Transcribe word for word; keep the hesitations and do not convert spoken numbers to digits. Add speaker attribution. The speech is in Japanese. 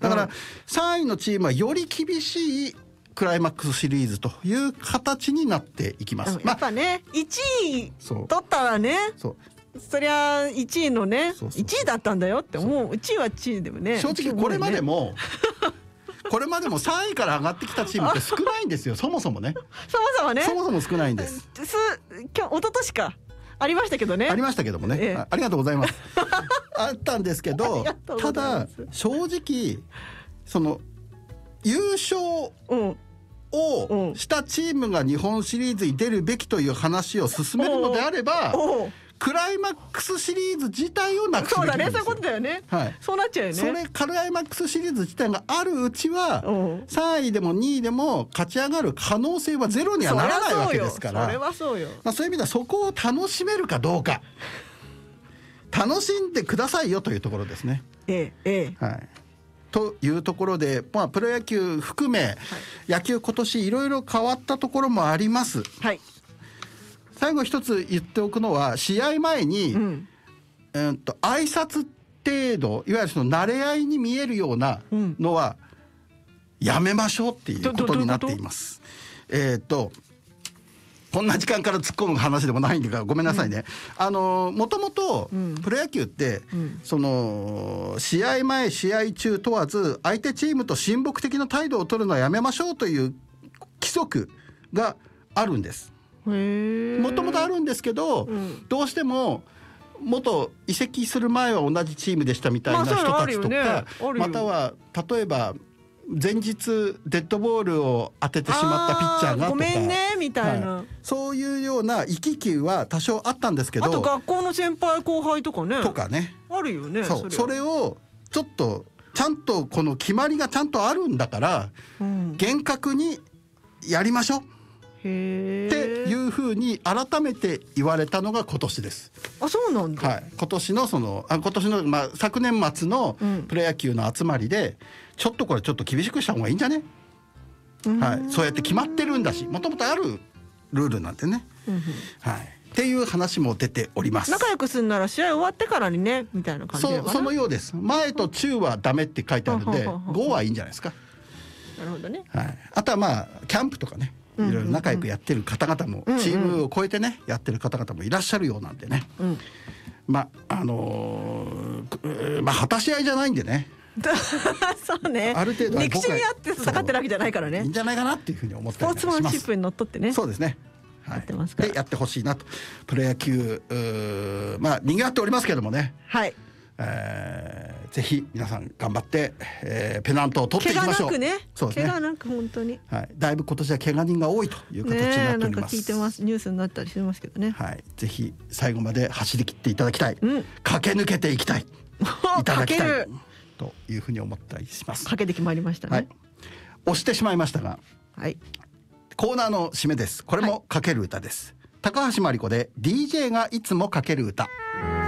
Speaker 1: だからさんいのチームはより厳しいクライマックスシリーズという形になっていきます。
Speaker 2: やっぱね、いちい
Speaker 1: そう
Speaker 2: 取ったらね、
Speaker 1: そう
Speaker 2: そりゃいちいのね、
Speaker 1: そうそうそう
Speaker 2: いちいだったんだよって思う。いちいはいちいでもね、
Speaker 1: 正直これまでもこれまでもさんいから上がってきたチームって少ないんですよそもそもね。
Speaker 2: そもそもね、
Speaker 1: そもそも少ないんです。
Speaker 2: す今日一昨年かありましたけどね。
Speaker 1: ありましたけどもね、
Speaker 2: ええ、
Speaker 1: あ, ありがとうございますあったんですけど、ただ正直その優勝をしたチームが日本シリーズに出るべきという話を進めるのであれば、クライマックスシリーズ自体をなくすべきなんですよ。
Speaker 2: そうだね、そういうことだよね、はい、そうなっちゃうよね。
Speaker 1: それクライマックスシリーズ自体があるうちはさんいでもにいでも勝ち上がる可能性はゼロにはならないわけですから、
Speaker 2: それはそうよ。
Speaker 1: まあ、そういう意味ではそこを楽しめるかどうか、楽しんでくださいよというところですね。
Speaker 2: ええ、ええ、
Speaker 1: はい、というところで、まあ、プロ野球含め、はい、野球今年いろいろ変わったところもあります。
Speaker 2: はい、
Speaker 1: 最後一つ言っておくのは、試合前に、うんえー、と挨拶程度、いわゆるその慣れ合いに見えるようなのはやめましょうっていうことになっています。えっとこんな時間から突っ込む話でもないんだからごめんなさいね。うん、あのもともとプロ野球って、うん、その試合前試合中問わず相手チームと親睦的な態度を取るのはやめましょうという規則があるんです。もともとあるんですけど、うん、どうしても元移籍する前は同じチームでしたみたいな人たちとか、ま, ね、または例えば前日デッドボールを当ててしまったピッチャーがとか、
Speaker 2: ごめんねみたいな、
Speaker 1: はい、そういうような行き来は多少あったんですけど、
Speaker 2: あと学校の先輩後輩とかね
Speaker 1: とかね
Speaker 2: あるよね。
Speaker 1: そう そ, それをちょっとちゃんとこの決まりがちゃんとあるんだから、うん、厳格にやりましょうっていうふうに改めて言われたのが今年です。
Speaker 2: あ、そうなんだ。
Speaker 1: はい、今年のそのあ今年の、まあ、昨年末のプロ野球の集まりで、うん、ちょっとこれちょっと厳しくした方がいいんじゃね、はい、そうやって決まってるんだし、もともとあるルールなんでね、うん、はい、っていう話も出ております。
Speaker 2: 仲良くするなら試合終わってからにねみたいな感じで、
Speaker 1: そうそのようです。前と中はダメって書いてあるんでごはいいんじゃないですか。
Speaker 2: なるほどね、
Speaker 1: はい、あとはまあキャンプとかね、いろいろ仲良くやってる方々も、チームを超えてねやってる方々もいらっしゃるようなんでね、うん、まああのー、まあ果たし合いじゃないんでね
Speaker 2: そうね、ある程度憎しみあって戦ってるわけじゃないからね、
Speaker 1: いいんじゃないかなっていうふうに思ってます。
Speaker 2: スポーツマンシップにのっとってね。
Speaker 1: そうですね、はい、やってますからでやってほしいなと。プロ野球まあ賑わっておりますけどもね、はい、えー、ぜひ皆さん頑張って、えー、ペナントを取っていきましょう。
Speaker 2: 怪我なくね、
Speaker 1: そうですね、
Speaker 2: 怪我なく本当に、
Speaker 1: はい、だいぶ今年は怪我人が多いという形になっております。ね、
Speaker 2: なんか聞いてます、ニュースになったりしてますけどね、
Speaker 1: はい、ぜひ最後まで走り切っていただきたい、うん、駆け抜けていきたいいただきたいというふうに思ったりします。
Speaker 2: かけてきまいりましたね、はい、
Speaker 1: 押してしまいましたが、はい、コーナーの締めです。これもかける歌です、はい、高橋真理子で ディージェー がいつもかける歌。